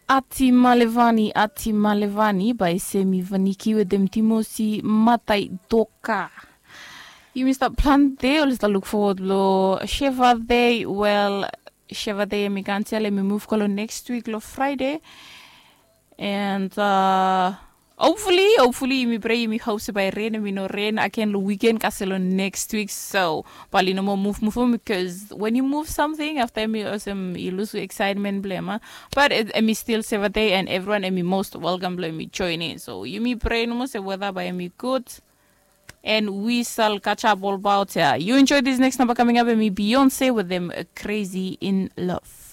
Ati Malevani by Semi Vaniki with them Timosi Matai Doka. You missed that plan day or let's look forward lo Sheva Day. Well, Sheva Day me can tell me move color next week lo Friday. And hopefully me pray me house by rain and me no rain I can weekend castle next week. So probably no more move because when you move something after me awesome you lose excitement blame. But me still save a day and everyone and me most welcome blame me join in. So you me pray no more say weather by me good. And we shall catch up all about you enjoy this next number coming up and me Beyonce with them crazy in love.